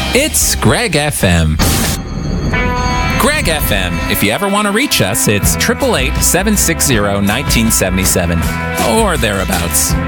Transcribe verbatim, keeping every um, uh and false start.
It's Greg F M. Greg F M. If you ever want to reach us, it's eight eight eight, seven six zero, one nine seven seven or thereabouts.